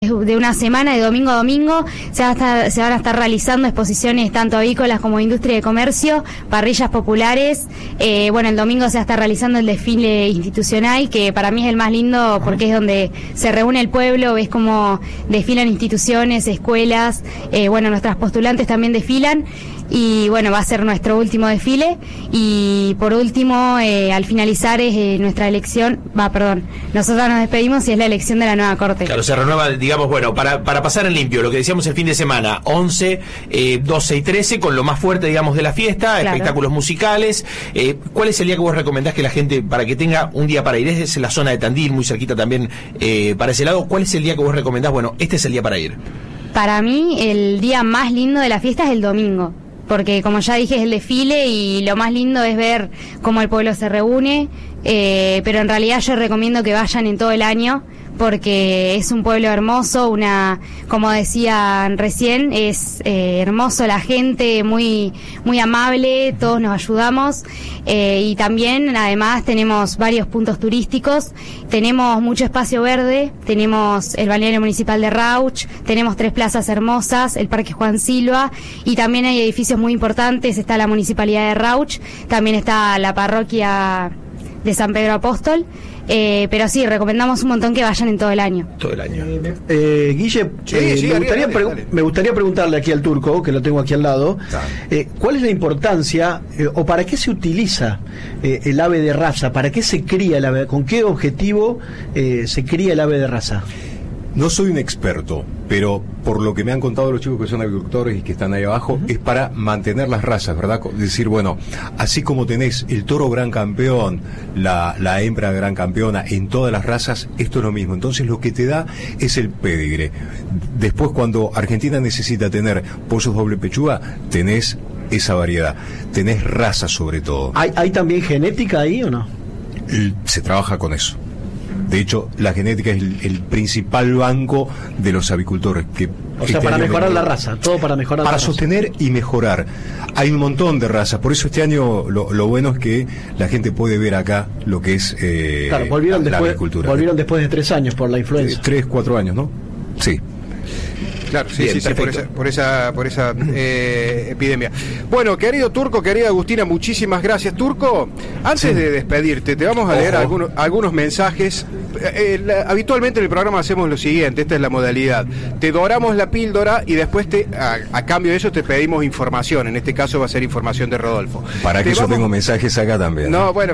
de una semana, de domingo a domingo, se van a estar realizando exposiciones tanto avícolas como de industria y comercio, parrillas populares. Bueno, el domingo se va a estar realizando el desfile institucional, que para mí es el más lindo porque es donde se reúne el pueblo, ves cómo desfilan instituciones, escuelas, bueno, nuestras postulantes también desfilan. Y bueno, va a ser nuestro último desfile. Y por último, al finalizar es nuestra elección, nosotros nos despedimos y es la elección de la nueva corte. Claro, se renueva, digamos, bueno, para pasar en limpio, lo que decíamos el fin de semana, 11, 12 y 13, con lo más fuerte, digamos, de la fiesta, claro. Espectáculos musicales. ¿Cuál es el día que vos recomendás que la gente, para que tenga un día para ir? Es la zona de Tandil, muy cerquita también, para ese lado. ¿Cuál es el día que vos recomendás? Bueno, este es el día para ir. Para mí, el día más lindo de la fiesta es el domingo, porque como ya dije es el desfile y lo más lindo es ver cómo el pueblo se reúne, pero en realidad yo recomiendo que vayan en todo el año porque es un pueblo hermoso, como decían recién, es hermoso la gente, muy muy amable, todos nos ayudamos, y también además tenemos varios puntos turísticos, tenemos mucho espacio verde, tenemos el balneario municipal de Rauch, tenemos 3 plazas hermosas, el Parque Juan Silva, y también hay edificios muy importantes, está la Municipalidad de Rauch, también está la parroquia de San Pedro Apóstol. Pero sí, recomendamos un montón que vayan en todo el año. Todo el año. Guille, me gustaría preguntarle aquí al Turco, que lo tengo aquí al lado, ¿cuál es la importancia o para qué se utiliza el ave de raza? ¿Para qué se cría el ave? ¿Con qué objetivo se cría el ave de raza? No soy un experto, pero por lo que me han contado los chicos que son agricultores y que están ahí abajo, es para mantener las razas, ¿verdad? Es decir, bueno, así como tenés el toro gran campeón, la hembra gran campeona en todas las razas, esto es lo mismo. Entonces lo que te da es el pedigre. Después, cuando Argentina necesita tener pollos doble pechuga, tenés esa variedad, tenés razas sobre todo. ¿Hay también genética ahí o no? Se trabaja con eso. De hecho, la genética es el principal banco de los avicultores. O sea, para mejorar la raza, todo para mejorar la raza. Para sostener y mejorar. Hay un montón de razas, por eso este año lo bueno es que la gente puede ver acá lo que es claro, volvieron avicultura. Volvieron después de 3 años por la influenza. 3, 4 años, ¿no? Sí. Claro, sí, bien, sí, por esa epidemia. Bueno, querido Turco, querida Agustina, muchísimas gracias. Turco, antes de despedirte, te vamos a leer algunos mensajes. Habitualmente en el programa hacemos lo siguiente, esta es la modalidad. Te doramos la píldora y después a cambio de eso te pedimos información. En este caso va a ser información de Rodolfo. Para que yo tengo mensajes acá también. No, bueno,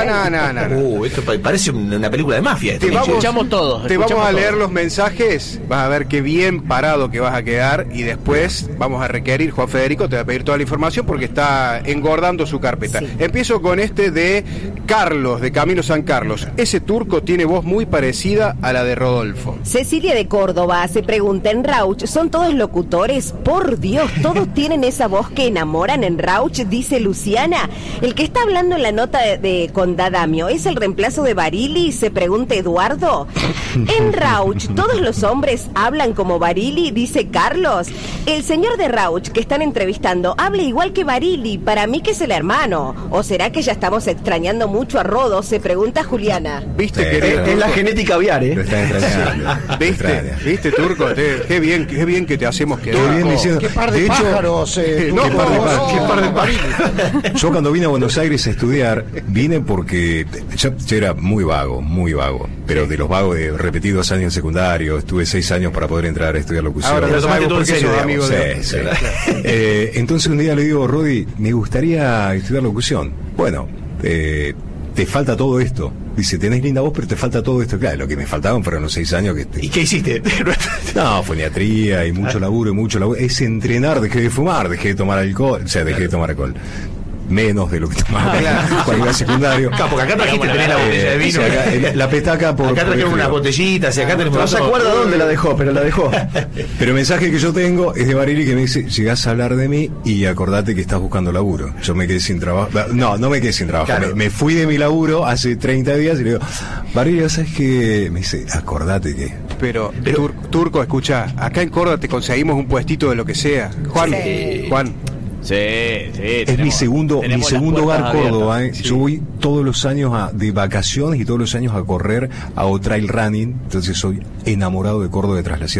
no. Esto parece una película de mafia. Escuchamos todos. Te vamos a leer los mensajes, vas a ver qué bien parado que vas a quedar y después vamos a requerir, Juan Federico te va a pedir toda la información porque está engordando su carpeta. Sí. Empiezo con este de Carlos, de Camino San Carlos. Ese Turco tiene voz muy parecida a la de Rodolfo. Cecilia de Córdoba se pregunta, ¿en Rauch son todos locutores? Por Dios, todos tienen esa voz que enamoran en Rauch, dice Luciana. El que está hablando en la nota de Condadamio, ¿es el reemplazo de Barili? Se pregunta Eduardo. En Rauch todos los hombres hablan como Barili, dice Carlos. El señor de Rauch que están entrevistando habla igual que Barili, para mí que es el hermano. ¿O será que ya estamos extrañando mucho a Rodo? Se pregunta Juliana. ¿Viste que es la genética aviar, Lo están extrañando. ¿Viste, Turco? Qué bien que te hacemos quedar. ¿Qué par de pájaros? ¿Qué par de pájaros? Yo cuando vine a Buenos Aires a estudiar, vine porque yo era muy vago, pero de los vagos de repetí 2 años en secundario, estuve 6 años para poder entrar a estudiar locución. Ahora lo tomaste todo en serio, amigo. Sí. Entonces un día le digo, Rodi, me gustaría estudiar locución. Bueno, te falta todo esto. Dice, tenés linda voz, pero te falta todo esto. Claro, lo que me faltaban fueron los 6 años que... ¿Y qué hiciste? No, foniatría y mucho laburo. Es entrenar, dejé de fumar, dejé de tomar alcohol. O sea, dejé de tomar alcohol. Menos de lo que tomaba cuando iba secundario. Claro, porque acá trajiste tenés la botella de vino. Sí, acá, la petaca acá trajeron unas botellitas y acá tenemos... No se acuerda dónde la dejó, pero la dejó. Pero el mensaje que yo tengo es de Barili que me dice, llegás a hablar de mí y acordate que estás buscando laburo. Yo me quedé sin trabajo. No me quedé sin trabajo. Claro. Me fui de mi laburo hace 30 días y le digo, Barili, ¿sabes qué? Me dice, acordate que... Pero Turco, escucha, acá en Córdoba te conseguimos un puestito de lo que sea. Juan. Sí, es mi segundo hogar Córdoba, Sí. Yo voy todos los años de vacaciones y todos los años a correr, hago trail running, entonces soy enamorado de Córdoba de Tras la Sierra.